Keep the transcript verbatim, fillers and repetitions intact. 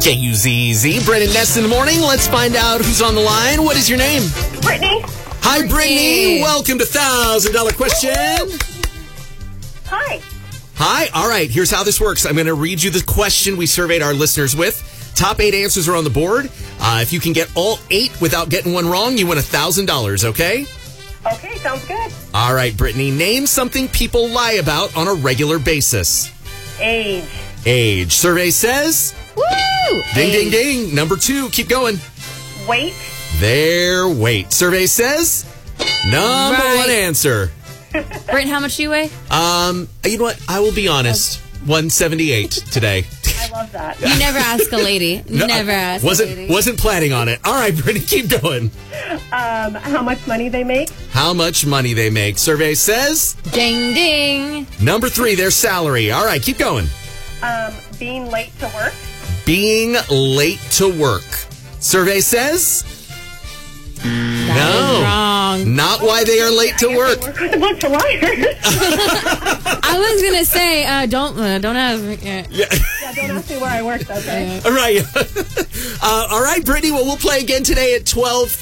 K U Z Z. Brent and Ness in the morning. Let's find out who's on the line. What is your name? Brittany. Hi, Brittany. Welcome to one thousand dollars Question. Hi. Hi. All right. Here's how this works. I'm going to read you the question we surveyed our listeners with. Top eight answers are on the board. Uh, if you can get all eight without getting one wrong, you win one thousand dollars, okay? Okay, sounds good. All right, Brittany. Name something people lie about on a regular basis. Age. Age. Survey says... Woo! Ding, Age. ding, ding. Number two. Keep going. Weight. Their weight. Survey says... Number Right. one answer. Brent, how much do you weigh? Um, you know what? I will be honest. one seventy-eight today. I love that. You never ask a lady. No, never ask wasn't, a lady. Wasn't planning on it. All right, Brittany, keep going. Um, how much money they make? How much money they make. Survey says... Ding, ding. Number three, their salary. All right, keep going. Um, being late to work? Being late to work. Survey says... That No. is wrong. Not why they are late to I work. work with a bunch of liars. I was gonna say, uh, don't, uh, don't ask me. Yeah. Yeah. Yeah, don't ask me where I work, okay? All right. uh, all right, Brittany. Well, we'll play again today at twelve